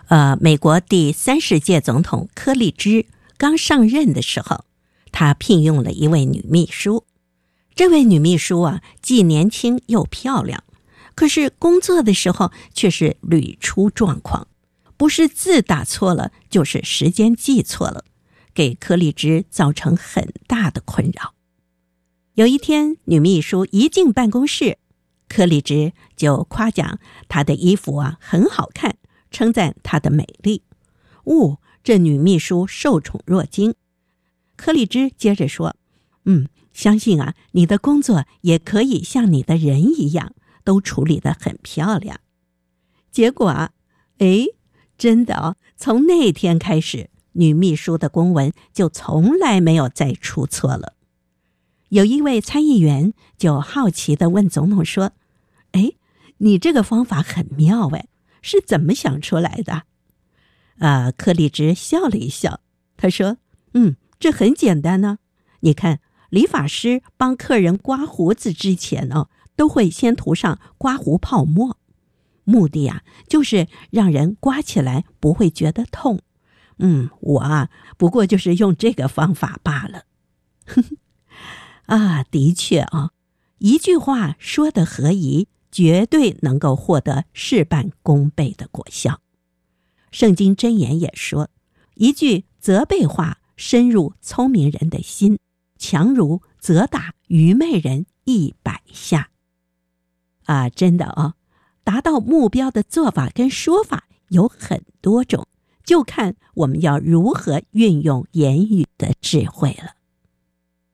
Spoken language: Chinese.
美国第30届总统柯立芝刚上任的时候，他聘用了一位女秘书。这位女秘书啊，既年轻又漂亮，可是工作的时候却是屡出状况，不是字打错了，就是时间记错了，给柯立芝造成很大的困扰。有一天，女秘书一进办公室，柯立芝就夸奖她的衣服啊很好看，称赞她的美丽。这女秘书受宠若惊。柯立芝接着说，相信啊，你的工作也可以像你的人一样，都处理得很漂亮。结果啊，真的从那天开始，女秘书的公文就从来没有再出错了。有一位参议员就好奇地问总统说，你这个方法很妙是怎么想出来的？柯立芝笑了一笑，他说，这很简单呢。你看，理发师帮客人刮胡子之前都会先涂上刮胡泡沫，目的就是让人刮起来不会觉得痛。我不过就是用这个方法罢了。的确一句话说得合宜，绝对能够获得事半功倍的果效。圣经箴言也说，一句责备话深入聪明人的心，强如责打愚昧人100下。真的达到目标的做法跟说法有很多种，就看我们要如何运用言语的智慧了。